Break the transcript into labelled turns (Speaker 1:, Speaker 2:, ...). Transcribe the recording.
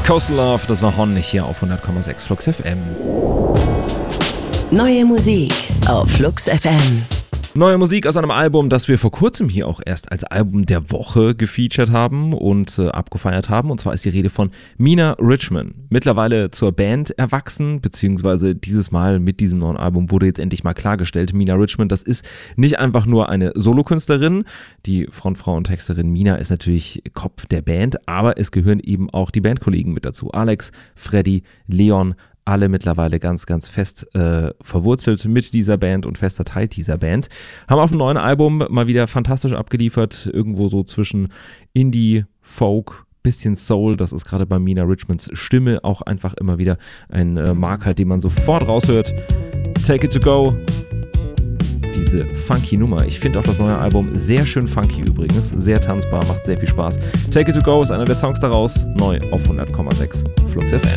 Speaker 1: Coastal Love, das war Hon hier auf 100,6 Flux FM.
Speaker 2: Neue Musik auf Flux FM.
Speaker 1: Neue Musik aus einem Album, das wir vor kurzem hier auch erst als Album der Woche gefeatured haben und abgefeiert haben. Und zwar ist die Rede von Mina Richman. Mittlerweile zur Band erwachsen, beziehungsweise dieses Mal mit diesem neuen Album wurde jetzt endlich mal klargestellt. Mina Richman, das ist nicht einfach nur eine Solokünstlerin. Die Frontfrau und Texterin Mina ist natürlich Kopf der Band, aber es gehören eben auch die Bandkollegen mit dazu. Alex, Freddy, Leon, alle mittlerweile ganz, ganz fest verwurzelt mit dieser Band und fester Teil dieser Band. Haben auf dem neuen Album mal wieder fantastisch abgeliefert, irgendwo so zwischen Indie, Folk, bisschen Soul. Das ist gerade bei Mina Richmans Stimme auch einfach immer wieder ein Mark halt, den man sofort raushört. Take It To Go. Diese funky Nummer. Ich finde auch das neue Album sehr schön funky übrigens. Sehr tanzbar, macht sehr viel Spaß. Take It To Go ist einer der Songs daraus. Neu auf 100,6 Flux FM.